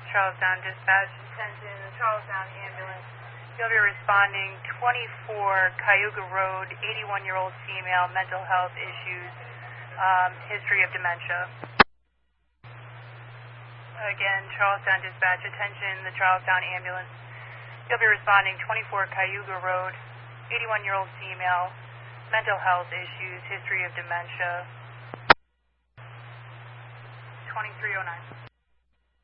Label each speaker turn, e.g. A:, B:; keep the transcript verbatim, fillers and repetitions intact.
A: Charlestown Dispatch. Attention, Charlestown Ambulance. You'll be responding twenty-four Cayuga Road, eighty-one-year-old female, mental health issues, um, history of dementia. Again, Charlestown Dispatch. Attention, the Charlestown Ambulance. You'll be responding twenty-four Cayuga Road, eighty-one-year-old female, mental health issues, history of dementia. twenty-three oh nine.